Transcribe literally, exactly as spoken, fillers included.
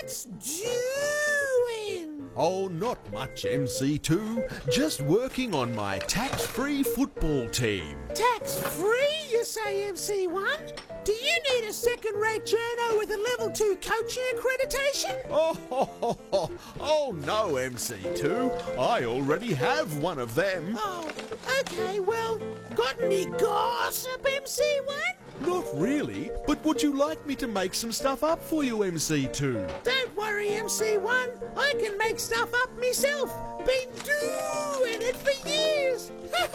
What's doing? Oh, not much, M C two. Just working on my tax-free football team. Tax-free, you say, M C one? Do you need a second-rate journo with a level two coaching accreditation? Oh, ho, ho, ho. oh no, M C two. I already have one of them. Oh, okay, well, got any gossip, M C one? Not really, but would you like me to make some stuff up for you, M C two? Don't worry, M C one. I can make stuff up myself. Been doing it for years.